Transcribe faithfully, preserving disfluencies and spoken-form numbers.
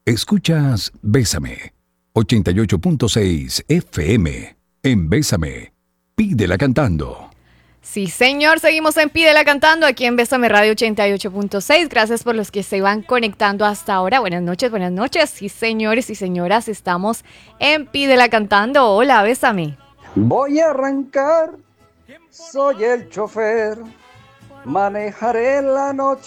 Escuchas Bésame, ochenta y ocho punto seis F M. En Bésame, pídela cantando. Sí, señor, seguimos en Pídela Cantando aquí en Bésame Radio ochenta y ocho punto seis. Gracias por los que se van conectando hasta ahora. Buenas noches, buenas noches. Sí, señores y señoras, estamos en Pídela Cantando. Hola, Bésame. Voy a arrancar, soy el chofer, manejaré la noche.